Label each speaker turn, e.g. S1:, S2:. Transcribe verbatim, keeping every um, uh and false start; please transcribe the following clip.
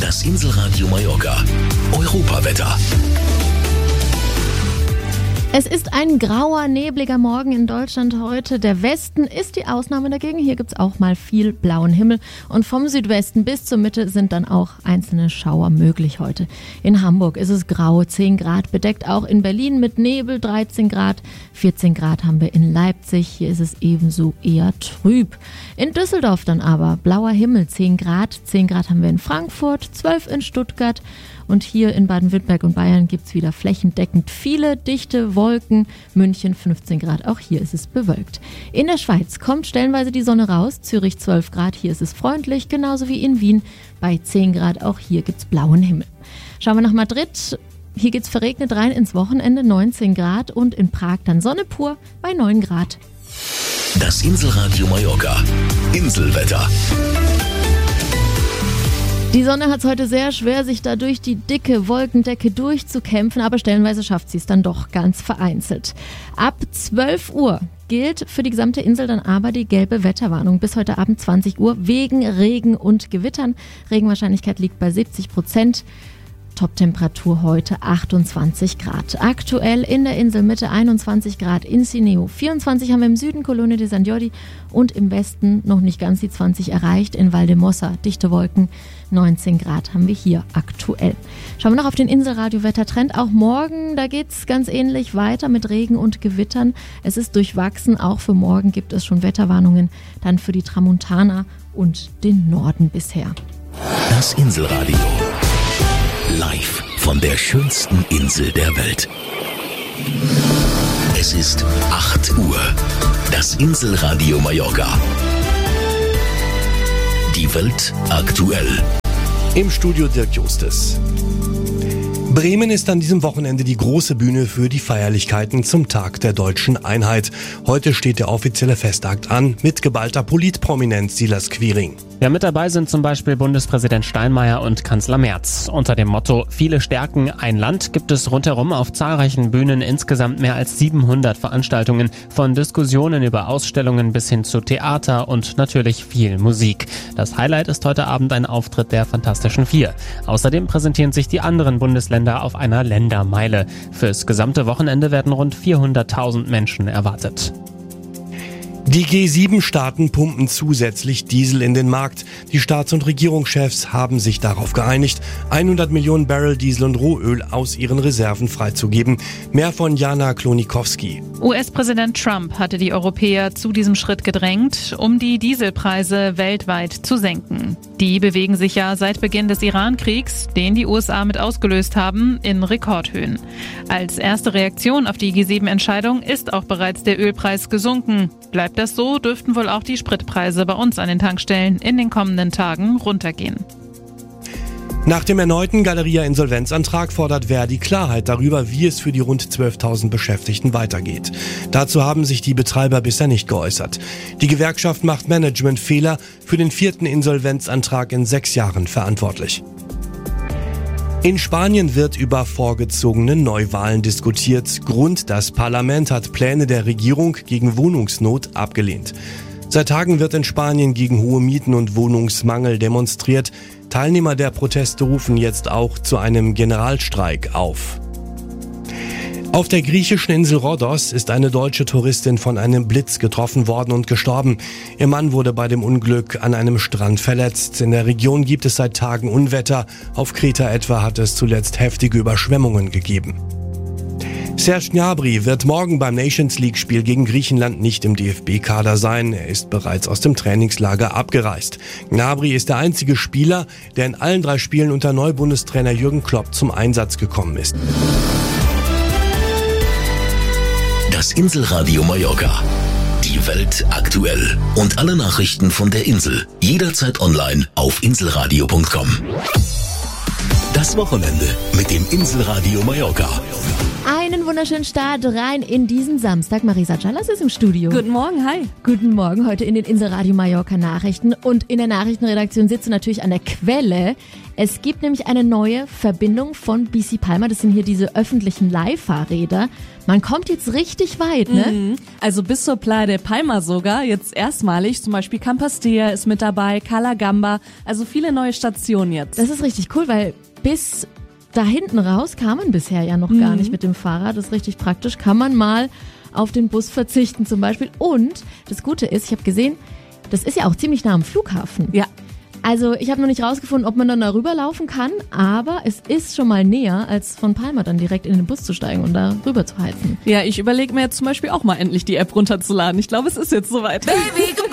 S1: Das Inselradio Mallorca. Europawetter.
S2: Es ist ein grauer, nebliger Morgen in Deutschland heute. Der Westen ist die Ausnahme dagegen. Hier gibt's auch mal viel blauen Himmel. Und vom Südwesten bis zur Mitte sind dann auch einzelne Schauer möglich heute. In Hamburg ist es grau, zehn Grad bedeckt. Auch in Berlin mit Nebel, dreizehn Grad. vierzehn Grad haben wir in Leipzig. Hier ist es ebenso eher trüb. In Düsseldorf dann aber blauer Himmel, zehn Grad. zehn Grad haben wir in Frankfurt, zwölf in Stuttgart. Und hier in Baden-Württemberg und Bayern gibt es wieder flächendeckend viele dichte Wolken. München fünfzehn Grad, auch hier ist es bewölkt. In der Schweiz kommt stellenweise die Sonne raus. Zürich zwölf Grad, hier ist es freundlich, genauso wie in Wien bei zehn Grad. Auch hier gibt es blauen Himmel. Schauen wir nach Madrid. Hier geht es verregnet rein ins Wochenende, neunzehn Grad. Und in Prag dann Sonne pur bei neun Grad.
S1: Das Inselradio Mallorca. Inselwetter.
S2: Die Sonne hat es heute sehr schwer, sich da durch die dicke Wolkendecke durchzukämpfen, aber stellenweise schafft sie es dann doch ganz vereinzelt. Ab zwölf Uhr gilt für die gesamte Insel dann aber die gelbe Wetterwarnung bis heute Abend zwanzig Uhr wegen Regen und Gewittern. Regenwahrscheinlichkeit liegt bei siebzig Prozent. Toptemperatur heute achtundzwanzig Grad. Aktuell in der Inselmitte einundzwanzig Grad in Sineo. vierundzwanzig haben wir im Süden, Colonia de San Jordi, und im Westen noch nicht ganz die zwanzig erreicht. In Valdemossa, dichte Wolken, neunzehn Grad haben wir hier aktuell. Schauen wir noch auf den Inselradio-Wettertrend. Auch morgen, da geht es ganz ähnlich weiter mit Regen und Gewittern. Es ist durchwachsen. Auch für morgen gibt es schon Wetterwarnungen. Dann für die Tramontana und den Norden bisher.
S1: Das Inselradio. Live von der schönsten Insel der Welt. Es ist acht Uhr. Das Inselradio Mallorca. Die Welt aktuell.
S3: Im Studio Dirk Justus. Bremen ist an diesem Wochenende die große Bühne für die Feierlichkeiten zum Tag der deutschen Einheit. Heute steht der offizielle Festakt an mit geballter Politprominenz, Silas Quiring.
S4: Ja, mit dabei sind zum Beispiel Bundespräsident Steinmeier und Kanzler Merz. Unter dem Motto Viele stärken ein Land gibt es rundherum auf zahlreichen Bühnen insgesamt mehr als siebenhundert Veranstaltungen, von Diskussionen über Ausstellungen bis hin zu Theater und natürlich viel Musik. Das Highlight ist heute Abend ein Auftritt der Fantastischen Vier. Außerdem präsentieren sich die anderen Bundesländer auf einer Ländermeile. Fürs gesamte Wochenende werden rund vierhunderttausend Menschen erwartet.
S3: Die G sieben Staaten pumpen zusätzlich Diesel in den Markt. Die Staats- und Regierungschefs haben sich darauf geeinigt, hundert Millionen Barrel Diesel und Rohöl aus ihren Reserven freizugeben. Mehr von Jana Klonikowski.
S5: U S-Präsident Trump hatte die Europäer zu diesem Schritt gedrängt, um die Dieselpreise weltweit zu senken. Die bewegen sich ja seit Beginn des Iran-Kriegs, den die U S A mit ausgelöst haben, in Rekordhöhen. Als erste Reaktion auf die G sieben Entscheidung ist auch bereits der Ölpreis gesunken. Bleibt das so, dürften wohl auch die Spritpreise bei uns an den Tankstellen in den kommenden Tagen runtergehen.
S3: Nach dem erneuten Galeria-Insolvenzantrag fordert Verdi Klarheit darüber, wie es für die rund zwölftausend Beschäftigten weitergeht. Dazu haben sich die Betreiber bisher nicht geäußert. Die Gewerkschaft macht Managementfehler für den vierten Insolvenzantrag in sechs Jahren verantwortlich. In Spanien wird über vorgezogene Neuwahlen diskutiert. Grund: Das Parlament hat Pläne der Regierung gegen Wohnungsnot abgelehnt. Seit Tagen wird in Spanien gegen hohe Mieten und Wohnungsmangel demonstriert. Teilnehmer der Proteste rufen jetzt auch zu einem Generalstreik auf. Auf der griechischen Insel Rhodos ist eine deutsche Touristin von einem Blitz getroffen worden und gestorben. Ihr Mann wurde bei dem Unglück an einem Strand verletzt. In der Region gibt es seit Tagen Unwetter. Auf Kreta etwa hat es zuletzt heftige Überschwemmungen gegeben. Serge Gnabry wird morgen beim Nations League-Spiel gegen Griechenland nicht im D F B-Kader sein. Er ist bereits aus dem Trainingslager abgereist. Gnabry ist der einzige Spieler, der in allen drei Spielen unter Neubundestrainer Jürgen Klopp zum Einsatz gekommen ist.
S1: Das Inselradio Mallorca. Die Welt aktuell. Und alle Nachrichten von der Insel. Jederzeit online auf inselradio punkt com. Das Wochenende mit dem Inselradio Mallorca.
S2: Ein Einen wunderschönen Start rein in diesen Samstag. Marisa Callas ist im Studio.
S6: Guten Morgen, hi.
S2: Guten Morgen, heute in den Inselradio Mallorca Nachrichten. Und in der Nachrichtenredaktion sitzt du natürlich an der Quelle. Es gibt nämlich eine neue Verbindung von B C Palma. Das sind hier diese öffentlichen Leihfahrräder. Man kommt jetzt richtig weit, ne?
S6: Mhm. Also bis zur Playa de Palma sogar, jetzt erstmalig. Zum Beispiel Campastea ist mit dabei, Cala Gamba. Also viele neue Stationen jetzt.
S2: Das ist richtig cool, weil bis da hinten raus kam man bisher ja noch mhm. gar nicht mit dem Fahrrad. Das ist richtig praktisch. Kann man mal auf den Bus verzichten zum Beispiel. Und das Gute ist, ich habe gesehen, das ist ja auch ziemlich nah am Flughafen.
S6: Ja.
S2: Also ich habe noch nicht rausgefunden, ob man dann da rüberlaufen kann, aber es ist schon mal näher, als von Palma dann direkt in den Bus zu steigen und da rüber zu heizen.
S6: Ja, ich überlege mir jetzt zum Beispiel auch mal endlich die App runterzuladen. Ich glaube, es ist jetzt soweit. Baby,